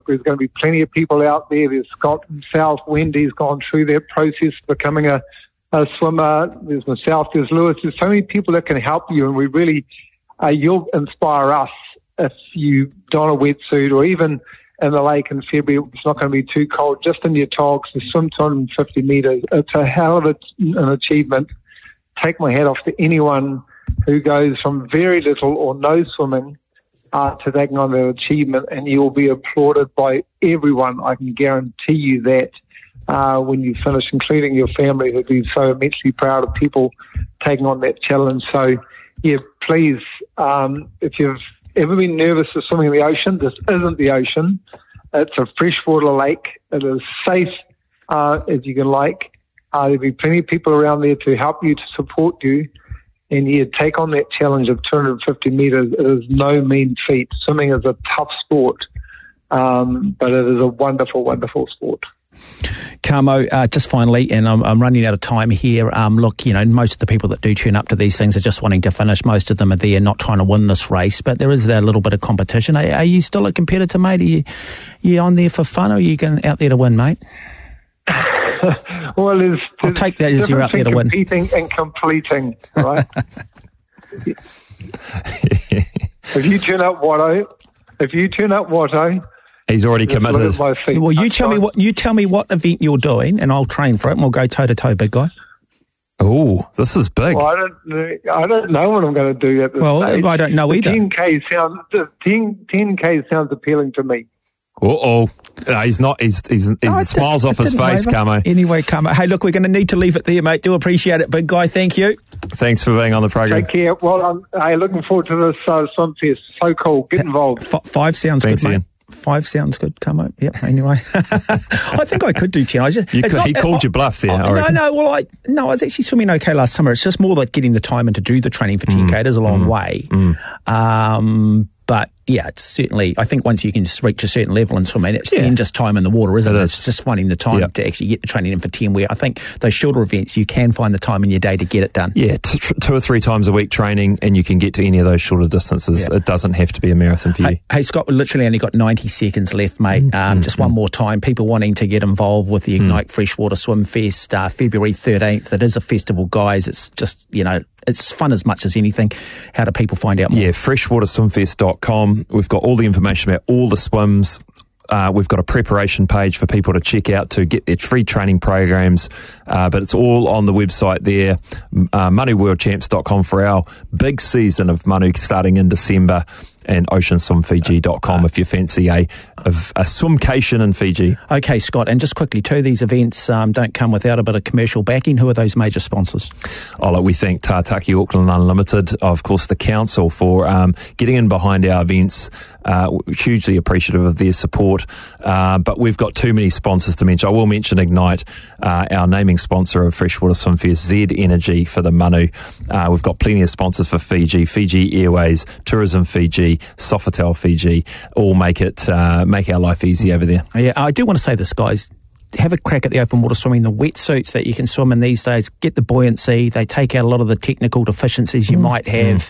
There's going to be plenty of people out there. There's Scott himself. Wendy's gone through that process, becoming a swimmer. There's myself. There's Lewis. There's so many people that can help you, and we really, you'll inspire us if you don a wetsuit, or even in the lake in February, it's not going to be too cold, just in your togs to swim 250 metres. It's a hell of an achievement. Take my hat off to anyone who goes from very little or no swimming to taking on that achievement, and you will be applauded by everyone. I can guarantee you that when you finish, including your family, who'll be so immensely proud of people taking on that challenge. So, yeah, please, if you've ever been nervous of swimming in the ocean, this isn't the ocean. It's a freshwater lake. It is safe as you can like. There'll be plenty of people around there to help you, to support you. And yeah, take on that challenge of 250 metres. It is no mean feat. Swimming is a tough sport, but it is a wonderful, wonderful sport. Kamo, just finally, and I'm running out of time here. Look, you know, most of the people that do tune up to these things are just wanting to finish. Most of them are there not trying to win this race, but there is that little bit of competition. Are you still a competitor, mate? Are you on there for fun, or are you going out there to win, mate? Well, I'll take that as you're out there to win. Competing and completing, right? If you turn up Watto, he's already committed. Well, you tell me what event you're doing, and I'll train for it, and we'll go toe to toe, big guy. Oh, this is big. Well, I don't know what I'm going to do at this stage. I don't know either. 10K sounds appealing to me. He's not. He's smiles off his face, Kamo. Anyway, Kamo. Hey, look, we're going to need to leave it there, mate. Do appreciate it, big guy. Thank you. Thanks for being on the program. Take care. Well, I'm looking forward to this Swim Fest. So cool. Get involved. 5 sounds good, mate. 5 sounds good. Come on. Yep. Anyway, I think I could do 10. He called your bluff there. No. Well, I was actually swimming okay last summer. It's just more like getting the time in to do the training for 10K. It is a long way. But yeah, it's certainly, I think once you can just reach a certain level in swimming, it's then just time in the water, isn't it? It's just finding the time to actually get the training in for 10, where I think those shorter events, you can find the time in your day to get it done. Yeah, 2 or 3 times a week training, and you can get to any of those shorter distances. Yeah. It doesn't have to be a marathon for you. Hey, Scott, we've literally only got 90 seconds left, mate. Just one more time. People wanting to get involved with the Ignite Freshwater Swim Fest, February 13th. It is a festival, guys. It's just, it's fun as much as anything. How do people find out more? Yeah, freshwaterswimfest.com. We've got all the information about all the swims. We've got a preparation page for people to check out to get their free training programs, but it's all on the website there, ManuWorldChamps.com for our big season of Manu starting in December, and OceanSwimFiji.com if you fancy a swimcation in Fiji. Okay, Scott, and just quickly too, these events don't come without a bit of commercial backing. Who are those major sponsors? We thank Tātaki Auckland Unlimited, of course, the council, for getting in behind our events. Hugely appreciative of their support, but we've got too many sponsors to mention. I will mention Ignite, our naming sponsor of Freshwater Swim Fest, Z Energy for the Manu. We've got plenty of sponsors for Fiji, Fiji Airways, Tourism Fiji, Sofitel Fiji, all make our life easy over there. Yeah, I do want to say this, guys. Have a crack at the open water swimming, the wetsuits that you can swim in these days. Get the buoyancy. They take out a lot of the technical deficiencies you might have.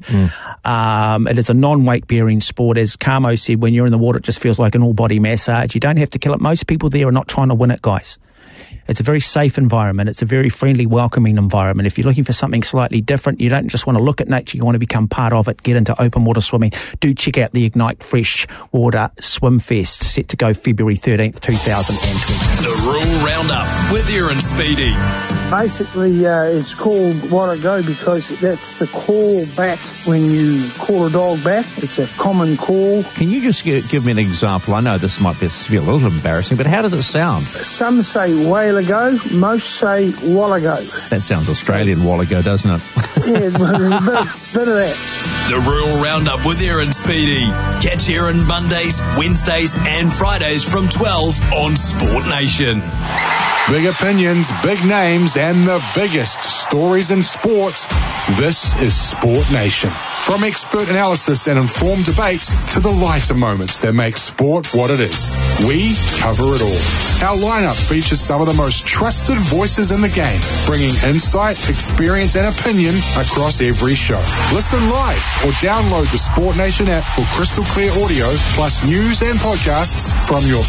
It is a non-weight bearing sport. As Kamo said, when you're in the water, it just feels like an all-body massage. You don't have to kill it. Most people there are not trying to win it, guys. It's a very safe environment. It's a very friendly, welcoming environment. If you're looking for something slightly different, you don't just want to look at nature, you want to become part of it, get into open water swimming, do check out the Ignite Freshwater Swim Fest, set to go February 13th, 2020. The Rural Roundup with Aaron Speedy. Basically, it's called What Go because that's the call back when you call a dog back. It's a common call. Can you just give me an example? I know this might feel a little embarrassing, but how does it sound? Some say whale ago, most say while ago. That sounds Australian, while ago, doesn't it? Yeah, there's a bit of that. The Rural Roundup with Aaron Speedy. Catch Aaron Mondays, Wednesdays and Fridays from 12 on Sport Nation. Big opinions, big names, and the biggest stories in sports. This is Sport Nation. From expert analysis and informed debates to the lighter moments that make sport what it is, we cover it all. Our lineup features some of the most trusted voices in the game, bringing insight, experience, and opinion across every show. Listen live or download the Sport Nation app for crystal clear audio, plus news and podcasts from your